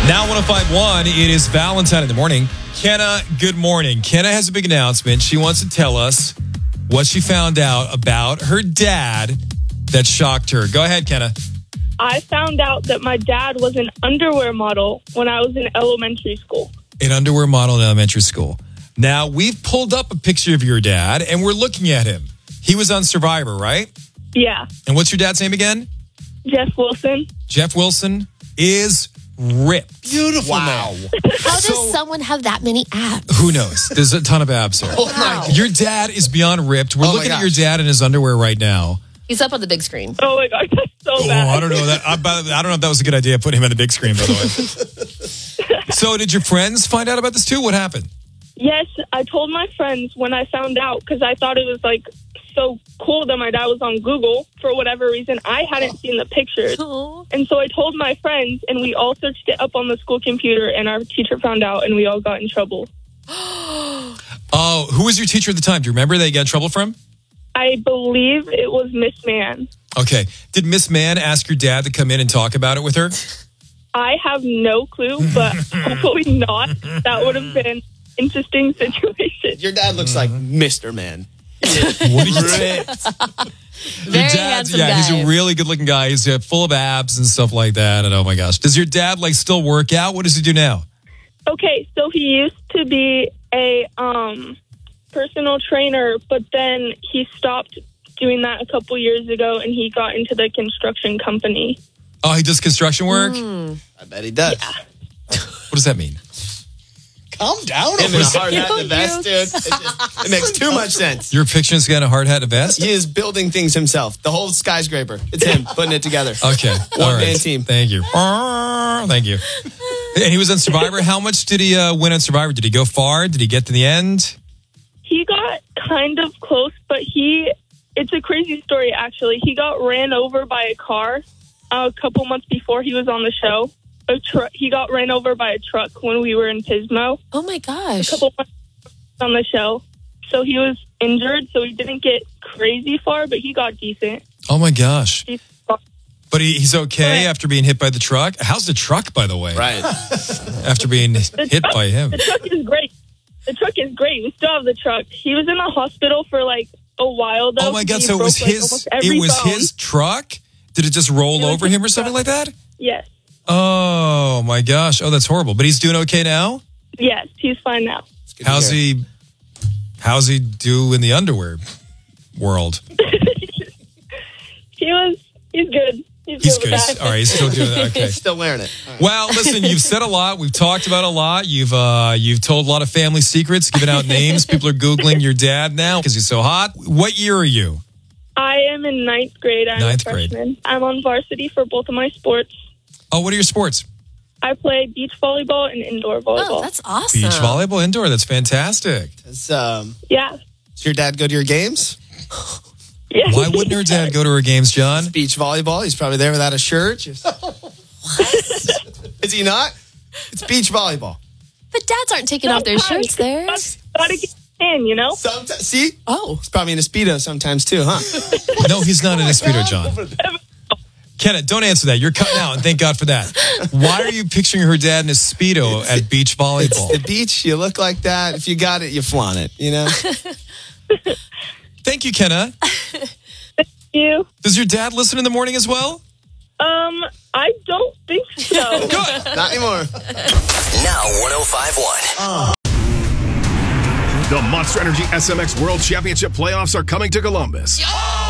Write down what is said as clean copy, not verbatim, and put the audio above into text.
Now 105.1, it is Valentine in the morning. Kenna, good morning. Kenna has a big announcement. She wants to tell us what she found out about her dad that shocked her. Go ahead, Kenna. I found out that my dad was an underwear model when I was in elementary school. An underwear model in elementary school. Now, we've pulled up a picture of your dad, and we're looking at him. He was on Survivor, right? Yeah. And what's your dad's name again? Jeff Wilson. Jeff Wilson is ripped. Beautiful Wow. man. How does someone have that many abs? Who knows? There's a ton of abs there. Oh, my God. Your dad is beyond ripped. We're Oh, my looking at gosh. your dad in his underwear right now. He's up on the big screen. Oh my gosh, that's so Oh, bad. I don't know that. I don't know if that was a good idea. Putting him on the big screen, by the way. So, did your friends find out about this too? What happened? Yes, I told my friends when I found out because I thought it was like so cool that my dad was on Google for whatever reason. I hadn't seen the pictures. Aw. And so I told my friends and we all searched it up on the school computer and our teacher found out and we all got in trouble. Oh, who was your teacher at the time? Do you remember they got in trouble from? I believe it was Miss Mann. Okay. Did Miss Mann ask your dad to come in and talk about it with her? I have no clue, but hopefully not. That would have been an interesting situation. Your dad looks like Mr. Man. What do you Ripped. Very handsome guy. he's a really good-looking guy. He's full of abs and stuff like that. And oh my gosh, does your dad still work out? What does he do now? Okay, so he used to be a personal trainer, but then he stopped doing that a couple years ago and he got into the construction company. Oh, he does construction work. I bet he does. What does that mean? Calm down. Him in a hard hat and a vest, dude. It makes too much sense. You're picturing this guy in a hard hat and a vest. He is building things himself. The whole skyscraper. It's him putting it together. Okay, all One-man right. team. Thank you. Thank you. And he was on Survivor. How much did he win on Survivor? Did he go far? Did he get to the end? He got kind of close, but it's a crazy story, actually. He got ran over by a car a couple months before he was on the show. He got ran over by a truck when we were in Pismo. Oh my gosh. A couple months on the show. So he was injured, so he didn't get crazy far, but he got decent. Oh my gosh. But he's okay Right. after being hit by the truck? How's the truck, by the way? Right. After being hit by him. The truck is great. The truck is great. We still have the truck. He was in the hospital for a while, though. Oh my God, He so it was broke, his almost every bone. his truck? Did it just roll It was over his him or something truck. like that? Yes. Oh my gosh. Oh, that's horrible. But he's doing okay now? Yes, he's fine now. How's he do in the underwear world? He's good. He's He's good good. with that. All right, he's still doing that. Okay. Still wearing it. All right. Well, listen, you've said a lot. We've talked about a lot. You've told a lot of family secrets, given out names. People are Googling your dad now because he's so hot. What year are you? I am in ninth grade. I'm Ninth a grade. freshman. I'm on varsity for both of my sports. Oh, what are your sports? I play beach volleyball and indoor volleyball. Oh, that's awesome. Beach volleyball, indoor. That's fantastic. Does Yeah. your dad go to your games? Yeah. Why wouldn't her dad go to her games, John? Beach volleyball. He's probably there without a shirt. Is he not? It's beach volleyball. But dads aren't taking off their shirts there. Gotta get in, you know? Sometimes, see? Oh. He's probably in a Speedo sometimes too, huh? No, he's not in a Speedo, John. Kenneth, don't answer that. You're cutting out, and thank God for that. Why are you picturing her dad in a Speedo at beach It's volleyball? the beach. You look like that. If you got it, you flaunt it, you know? Thank you, Kenna. You? Does your dad listen in the morning as well? I don't think so. Good. Not anymore. Now 105.1. The Monster Energy SMX World Championship playoffs are coming to Columbus.